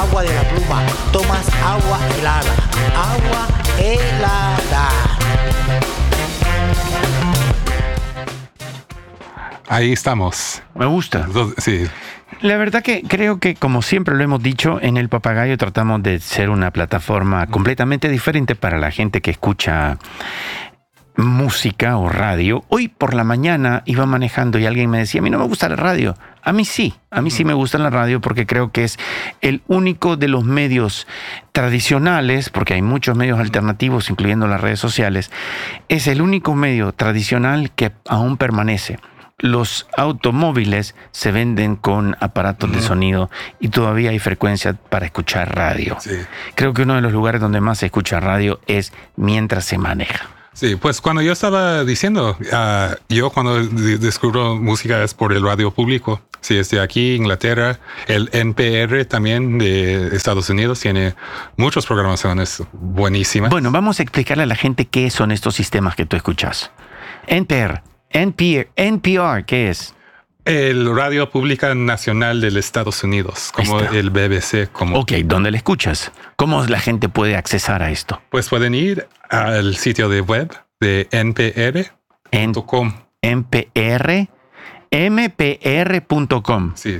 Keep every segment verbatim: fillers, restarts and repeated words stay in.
agua de la pluma, tomas agua helada, agua helada. Ahí estamos. Me gusta. Sí. La verdad que creo que, como siempre lo hemos dicho, en El Papagayo tratamos de ser una plataforma completamente diferente para la gente que escucha música o radio. Hoy por la mañana iba manejando y alguien me decía, a mí no me gusta la radio. A mí sí, a mí sí me gusta la radio porque creo que es el único de los medios tradicionales, porque hay muchos medios alternativos, incluyendo las redes sociales, es el único medio tradicional que aún permanece. Los automóviles se venden con aparatos mm. de sonido y todavía hay frecuencia para escuchar radio. Sí. Creo que uno de los lugares donde más se escucha radio es mientras se maneja. Sí, pues cuando yo estaba diciendo, uh, yo cuando de- descubro música es por el radio público. Sí, es de aquí, Inglaterra. El N P R también de Estados Unidos tiene muchas programaciones buenísimas. Bueno, vamos a explicarle a la gente qué son estos sistemas que tú escuchas. N P R, N P R, N P R, ¿qué es? El Radio Pública Nacional de los Estados Unidos, como el B B C. Como, Ok, ¿dónde le escuchas? ¿Cómo la gente puede accesar a esto? Pues pueden ir al sitio de web de N P R punto com. N P R, M P R punto com. Sí.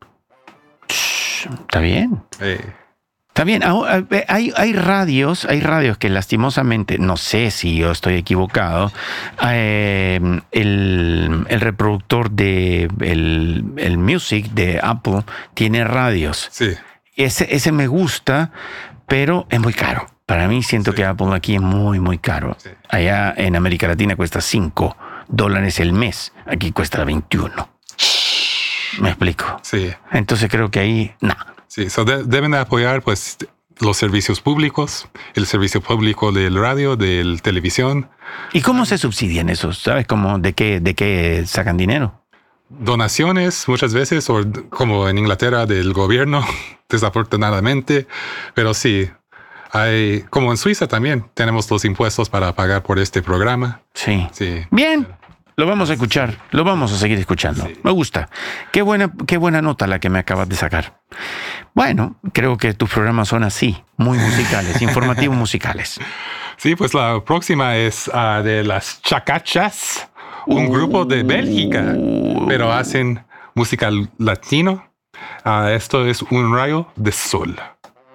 Shh, está bien. Eh. Está bien. Hay, hay radios, hay radios que lastimosamente, no sé si yo estoy equivocado, eh, el, el reproductor de el, el Music de Apple tiene radios. Sí. Ese, ese me gusta, pero es muy caro. Para mí siento sí. que Apple aquí es muy, muy caro. Sí. Allá en América Latina cuesta cinco dólares el mes. Aquí cuesta veintiuno. ¿Me explico? Sí. Entonces creo que ahí, nada. Sí, so de- deben de apoyar pues los servicios públicos, el servicio público del radio, de la televisión. ¿Y cómo se subsidian esos? ¿Sabes cómo, de qué, de qué sacan dinero? Donaciones muchas veces, o como en Inglaterra del gobierno, desafortunadamente. Pero sí, hay, como en Suiza también, tenemos los impuestos para pagar por este programa. Sí. Sí. Bien. Lo vamos a escuchar, lo vamos a seguir escuchando. Sí. Me gusta. Qué buena, qué buena nota la que me acabas de sacar. Bueno, creo que tus programas son así, muy musicales, informativos musicales. Sí, pues la próxima es uh, de las Chacachas, un uh, grupo de Bélgica, pero hacen música latino. Uh, esto es Un Rayo de Sol.